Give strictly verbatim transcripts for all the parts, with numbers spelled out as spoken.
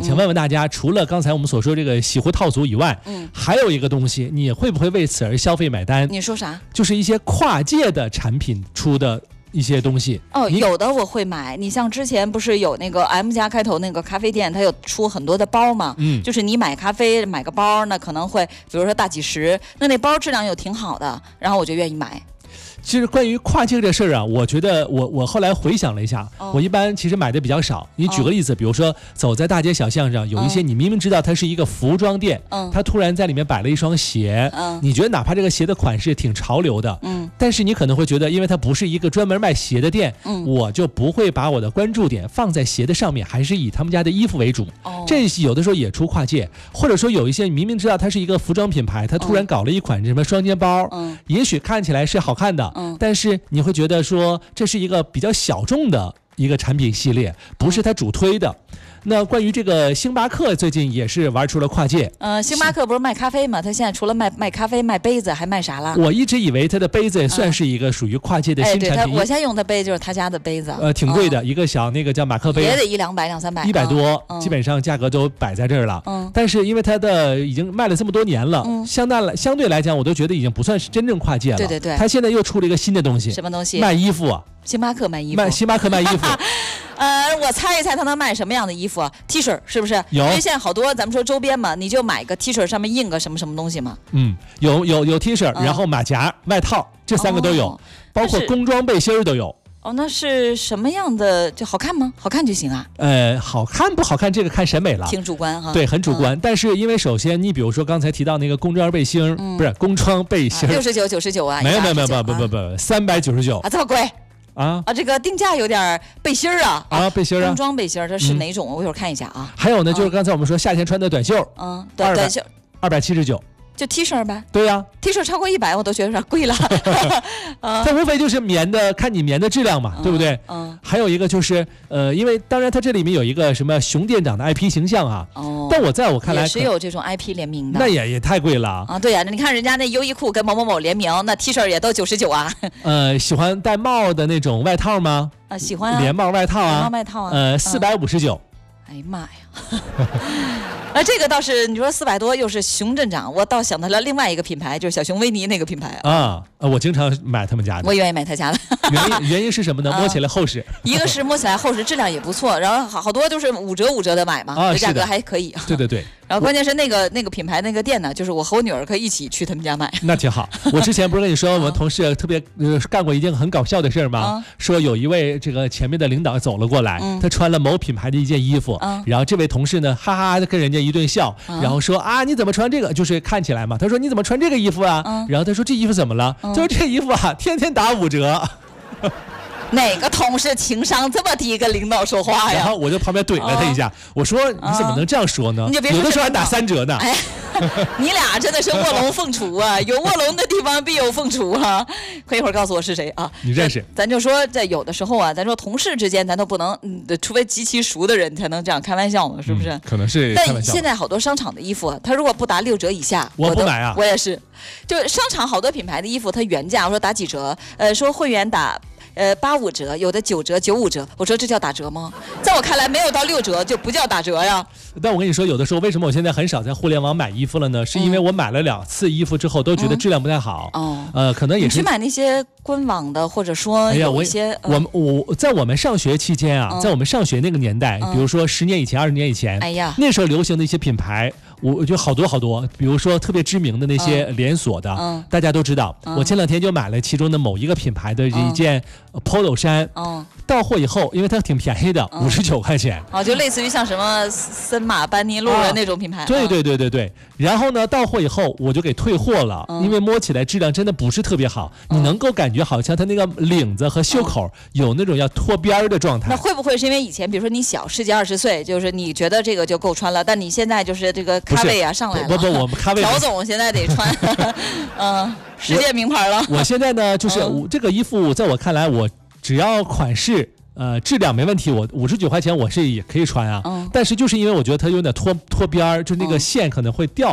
想问问大家，除了刚才我们所说这个洗护套组以外，嗯，还有一个东西，你会不会为此而消费买单？ 你说啥？ 就是一些跨界的产品出的一些东西。 哦，有的我会买。你像之前不是有那个 M 加开头那个咖啡店，它有出很多的包嘛，嗯，就是你买咖啡买个包，那可能会比如说大几十，那那包质量又挺好的，然后我就愿意买。 其实关于跨界这事儿啊，我觉得我我后来回想了一下，哦、我一般其实买的比较少。你举个例子，哦、比如说走在大街小巷上，有一些你明明知道它是一个服装店，嗯，它突然在里面摆了一双鞋，嗯，你觉得哪怕这个鞋的款式挺潮流的，嗯，但是你可能会觉得，因为它不是一个专门卖鞋的店，嗯，我就不会把我的关注点放在鞋的上面，还是以他们家的衣服为主。哦，这有的时候也出跨界，或者说有一些明明知道它是一个服装品牌，它突然搞了一款什么双肩包，嗯，也许看起来是好看的。嗯，但是你会觉得说这是一个比较小众的一个产品系列，不是它主推的。那关于这个星巴克最近也是玩出了跨界。 呃，星巴克不是卖咖啡吗？它现在除了卖卖咖啡、卖杯子，还卖啥了？ 我一直以为它的杯子算是一个属于跨界的新产品。 嗯哎、对，我现在用的杯就是他家的杯子。 呃，挺贵的，嗯、一个小那个叫马克杯， 也得一两百、两三百， 一百多、 嗯， 基本上价格都摆在这儿了。嗯，但是因为它的已经卖了这么多年了，嗯，相对来相对来讲，我都觉得已经不算是真正跨界了。 对对对， 它现在又出了一个新的东西。 什么东西？ 卖衣服啊。 星巴克卖衣服， 卖星巴克卖衣服。 呃，我猜一猜他能卖什么样的衣服啊 ？T 恤是不是？ 有， 因为现在好多咱们说周边嘛，你就买个 T 恤上面印个什么什么东西嘛。 嗯，有有有 T 恤，然后马甲、外套这三个都有，哦、包括工装背心都有。 哦，那是什么样的？就好看吗？好看就行啊。 呃，好看不好看，这个看审美了， 挺主观哈。 对，很主观。嗯、但是因为首先，你比如说刚才提到那个工装背心，嗯、不是工装背心， 六十九九十九啊？ 没有没有没有不不不不，三百九十九啊，这么贵。 啊啊，这个定价有点背心儿啊啊，背心儿啊， 工装背心儿，这是哪种？嗯、我一会儿看一下啊。 还有呢，就是刚才我们说夏天穿的短袖， 嗯，短短袖二百七十九。 就 T 恤呗， 对呀、啊、 ，T 恤超过一百我都觉得有点贵了。 它无非就是棉的，看你棉的质量嘛，嗯、对不对？嗯。还有一个就是，呃，因为当然它这里面有一个什么熊店长的 I P 形象啊。哦。但我在我看来也是有这种 I P 联名的。 那也也太贵了啊！对呀、啊，你看人家那优衣库跟某某某联名，那 T 恤也都九十九啊。 呃，喜欢戴帽的那种外套吗？ 啊，喜欢啊。 连帽外套啊。 连帽外套啊。 呃，四百五十九。 哎呀妈呀！啊，这个倒是你说四百多，又是熊镇长，我倒想到了另外一个品牌，就是小熊维尼那个品牌啊。啊，我经常买他们家的， 我愿意买他家的。 原因原因是什么呢？摸起来厚实。 一个是摸起来厚实，质量也不错，然后好好多都是五折五折的买嘛， 啊， 价格还可以。 对对对。 然后关键是那个那个品牌那个店呢，就是我和我女儿可以一起去他们家买。 那挺好。我之前不是跟你说，我们同事特别呃干过一件很搞笑的事儿吗？啊、说有一位这个前面的领导走了过来，嗯、他穿了某品牌的一件衣服，啊、然后这位同事呢，哈哈的跟人家一顿笑，啊、然后说啊，你怎么穿这个？就是看起来嘛。他说你怎么穿这个衣服啊？啊然后他说这衣服怎么了？嗯、就是这衣服啊，天天打五折。 哪个同事情商这么低，跟领导说话呀？ 然后我就旁边怼了他一下，哦、我说你怎么能这样说呢？ 你就别说有的时候还打三折呢。 哎，你俩真的是卧龙凤雏啊！有卧龙的地方必有凤雏啊！可以一会儿告诉我是谁啊？ 你认识？ 咱就说在有的时候啊，咱说同事之间，咱都不能，嗯，除非极其熟的人才能这样开玩笑嘛，是不是？ 嗯、可能是开玩笑。 但现在好多商场的衣服，它如果不打六折以下， 我不买啊。 我也是，就商场好多品牌的衣服，它原价我说打几折，呃，说会员打。呃，八五折，有的九折、九五折，我说这叫打折吗？在我看来，没有到六折就不叫打折呀。 但我跟你说，有的时候为什么我现在很少在互联网买衣服了呢？是因为我买了两次衣服之后都觉得质量不太好。哦、嗯，呃，可能也是。 你去买那些官网的，或者说有一些…… 哎呀，我、嗯、我在我们上学期间啊，嗯、在我们上学那个年代，嗯、比如说十年以前、二十年以前，哎呀，那时候流行的一些品牌。我我觉得好多好多，比如说特别知名的那些连锁的，嗯、大家都知道。嗯、我前两天就买了其中的某一个品牌的一件 polo 衫，嗯、到货以后，因为它挺便宜的，五十九块钱。 哦，就类似于像什么森马、班尼路的那种品牌。啊、 对对对对对。然后呢，到货以后我就给退货了，嗯、因为摸起来质量真的不是特别好，嗯、你能够感觉好像它那个领子和袖口有那种要脱边的状态。 那会不会是因为以前，比如说你小十几二十岁，就是你觉得这个就够穿了，但你现在就是这个咖位啊上来了？ 不不，我们咖位。 乔总现在得穿，嗯，世界名牌了。 我, 我现在呢，就是我这个衣服，在我看来，我只要款式。呃，质量没问题，我五十九块钱我是也可以穿啊，嗯、但是就是因为我觉得它有点脱脱边儿，就那个线可能会掉，嗯、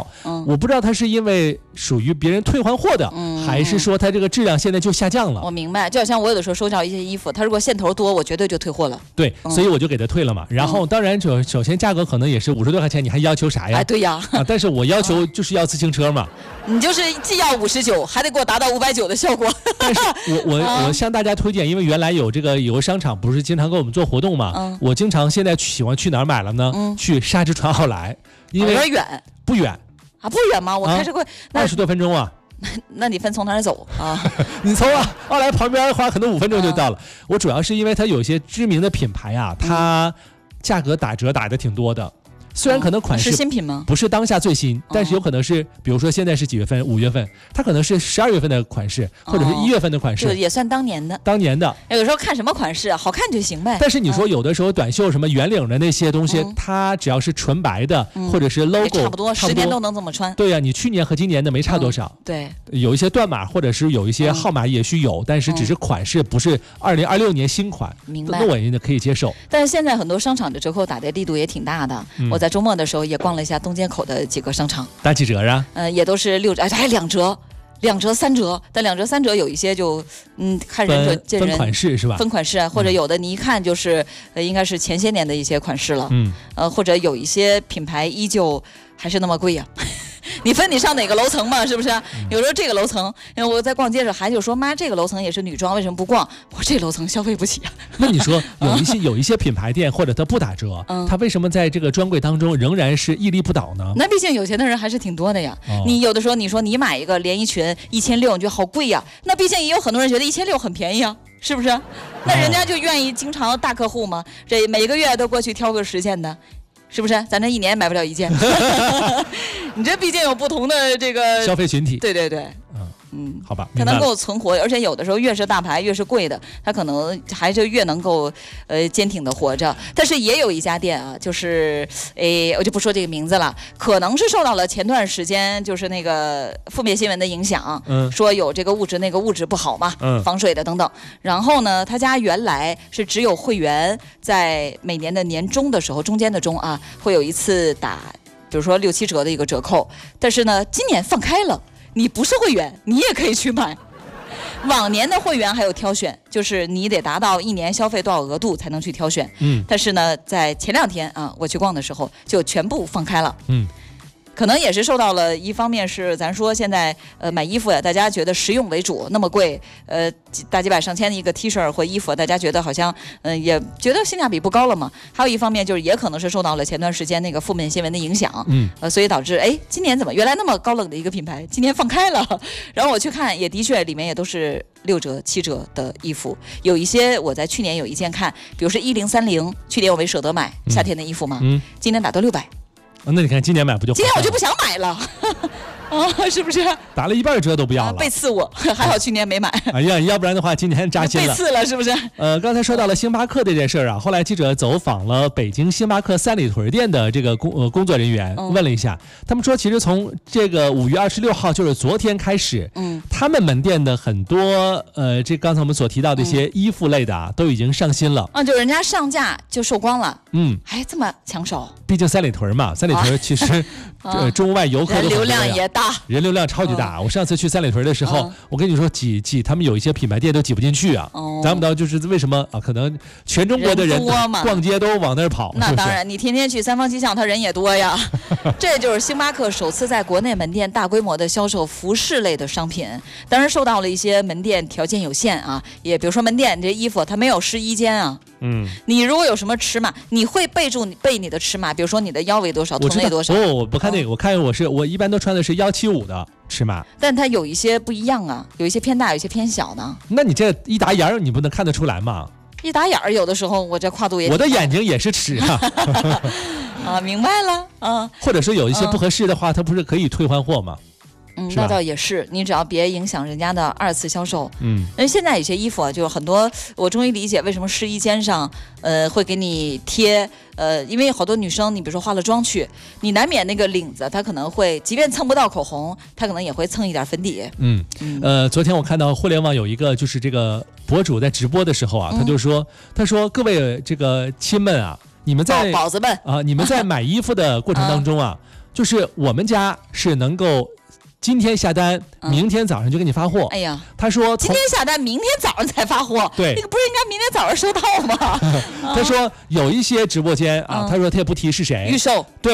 我不知道它是因为属于别人退换货的，嗯、还是说它这个质量现在就下降了。 我明白，就好像我有的时候收到一些衣服，它如果线头多，我绝对就退货了。 对，嗯、所以我就给它退了嘛。然后当然首首先价格可能也是五十多块钱，你还要求啥呀？ 哎，对呀。 啊，但是我要求就是要自行车嘛。 你就是既要五十九，还得给我达到五百九的效果。 但是我我、啊、我向大家推荐，因为原来有这个有个商场不是经常给我们做活动嘛，嗯、我经常现在喜欢去哪儿买了呢？嗯、去沙之船奥莱，因为有点远。 不远啊，不远吗？我开车过二十多分钟啊。 那你分从哪儿走啊？ 你从啊奥莱旁边的话，可能五分钟就到了。啊、我主要是因为它有一些知名的品牌啊，它价格打折打的挺多的。虽然可能款式、 哦、是新品吗？ 不是当下最新，但是有可能是，比如说现在是几月份？五月份，它可能是十二月份的款式，或者是一月份的款式， 就也算当年的。 当年的， 有时候看什么款式好看就行呗。 但是你说有的时候短袖什么圆领的那些东西，嗯、它只要是纯白的，嗯、或者是 logo， 差不多十年都能这么穿。 对呀、啊，你去年和今年的没差多少。 嗯、对， 有一些断码或者是有一些号码也许有，嗯、但是只是款式不是二零二六年新款， 明白？ 那我也可以接受。 但是现在很多商场的折扣打的力度也挺大的。嗯、我在周末的时候也逛了一下东街口的几个商场， 打几折啊？ 呃，也都是六折，哎，还两折、两折、三折。但两折、三折有一些就，嗯，看人就见人。 分款式是吧？ 分款式啊，或者有的你一看就是，呃，应该是前些年的一些款式了。嗯。呃，或者有一些品牌依旧还是那么贵呀、啊。你分你上哪个楼层嘛，是不是？有时候这个楼层，因为我在逛街的时候，孩子就说：“妈，这个楼层也是女装，为什么不逛？”我说：“这楼层消费不起啊。” 那你说有一些有一些品牌店或者它不打折，嗯、它为什么在这个专柜当中仍然是屹立不倒呢？ 那毕竟有钱的人还是挺多的呀。哦、你有的时候你说你买一个连衣裙一千六，你觉得好贵呀？那毕竟也有很多人觉得一千六很便宜啊，是不是？那人家就愿意经常大客户嘛，这每个月都过去挑个十件的。是不是？咱这一年买不了一件，你这毕竟有不同的这个消费群体。 对对对， 嗯嗯，好吧， 它能够存活，而且有的时候越是大牌越是贵的，它可能还是越能够呃坚挺的活着。但是也有一家店啊，就是诶，我就不说这个名字了，可能是受到了前段时间就是那个负面新闻的影响，嗯，说有这个物质那个物质不好嘛，嗯，防水的等等。然后呢，他家原来是只有会员在每年的年终的时候，中间的中啊，会有一次打，比如说六七折的一个折扣，但是呢，今年放开了。你不是会员，你也可以去买。往年的会员还有挑选，就是你得达到一年消费多少额度才能去挑选。嗯，但是呢，在前两天啊，我去逛的时候就全部放开了。嗯。可能也是受到了一方面是咱说现在呃买衣服呀，大家觉得实用为主，那么贵，呃大几百上千的一个 T 恤或衣服，大家觉得好像嗯、呃、也觉得性价比不高了嘛。还有一方面就是也可能是受到了前段时间那个负面新闻的影响，嗯，呃所以导致哎今年怎么原来那么高冷的一个品牌，今年放开了。然后我去看，也的确里面也都是六折七折的衣服，有一些我在去年有一件看，比如说一零三零，去年我没舍得买夏天的衣服嘛，嗯，今年打到六百。 那你看今年买不就？ 今天我就不想买了，啊，是不是？ 打了一半折都不要了，啊、 被刺我，还好去年没买。 哎呀，要不然的话今年扎心了。 被刺了是不是？ 呃，刚才说到了星巴克这件事儿啊，后来记者走访了北京星巴克三里屯店的这个工呃工作人员，嗯、问了一下，他们说其实从这个五月二十六号，就是昨天开始，嗯，他们门店的很多呃，这刚才我们所提到的一些衣服类的啊，嗯、都已经上新了。 啊，就人家上架就售光了。嗯，还这么抢手？ 毕竟三里屯嘛，三里屯其实。呃，中外游客人流量也大， 人流量超级大。嗯、我上次去三里屯的时候，嗯、我跟你说挤挤，他们有一些品牌店都挤不进去啊。哦，咱不知道就是为什么啊？可能全中国的人逛街都往那儿跑。 那当然，是是你天天去三坊七巷，他人也多呀。这就是星巴克首次在国内门店大规模的销售服饰类的商品，当然受到了一些门店条件有限啊，也比如说门店这衣服它没有试衣间啊。嗯，你如果有什么尺码，你会备注你备你的尺码，比如说你的腰围多少，臀围多少。 哦，我不看那个，我看我是我一般都穿的是幺七五的尺码， 但它有一些不一样啊，有一些偏大，有一些偏小呢。 那你这一打眼儿，你不能看得出来吗？ 一打眼儿，有的时候我这跨度也…… 我的眼睛也是尺啊。 啊，明白了啊。 或者是有一些不合适的话，它不是可以退换货吗？ 嗯，那倒也是，你只要别影响人家的二次销售。嗯，因为现在有些衣服啊，就是很多，我终于理解为什么试衣间上，呃，会给你贴，呃，因为好多女生，你比如说化了妆去，你难免那个领子，它可能会，即便蹭不到口红，它可能也会蹭一点粉底。嗯， 嗯呃，昨天我看到互联网有一个就是这个博主在直播的时候啊，他就说，嗯、他说各位这个亲们啊，你们在宝子们啊，你们在买衣服的过程当中啊。 就是我们家是能够今天下单，嗯、明天早上就给你发货。 哎呀， 他说今天下单，明天早上才发货。 对， 那个不是应该明天早上收到吗？ 他说有一些直播间啊，嗯、他说他也不提是谁， 预售。 对。